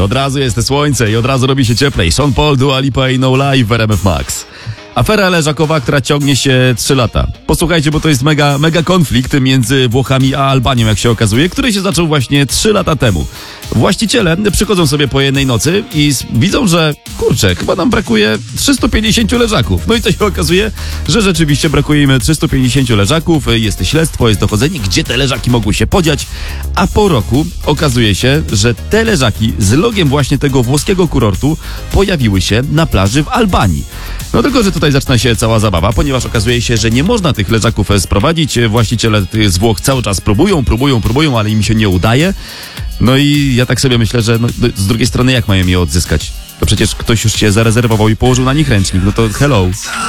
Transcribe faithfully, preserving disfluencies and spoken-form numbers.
Od razu jest te słońce i od razu robi się cieplej. Sean Paul, Dua Lipa i No Life w R M F Max. Afera leżakowa, która ciągnie się trzy lata. Posłuchajcie, bo to jest mega, mega konflikt między Włochami a Albanią, jak się okazuje, który się zaczął właśnie trzy lata temu. Właściciele przychodzą sobie po jednej nocy i s- widzą, że kurczę, chyba nam brakuje trzystu pięćdziesięciu leżaków. No i to się okazuje, że rzeczywiście brakuje im trzystu pięćdziesięciu leżaków, jest śledztwo, jest dochodzenie, gdzie te leżaki mogły się podziać, a po roku okazuje się, że te leżaki z logiem właśnie tego włoskiego kurortu pojawiły się na plaży w Albanii. No tylko, że tutaj zaczyna się cała zabawa, ponieważ okazuje się, że nie można tych leżaków e, sprowadzić. Właściciele tych z Włoch cały czas próbują, próbują, próbują, ale im się nie udaje. No i ja tak sobie myślę, że no, z drugiej strony jak mają je odzyskać? To przecież ktoś już się zarezerwował i położył na nich ręcznik. No to hello.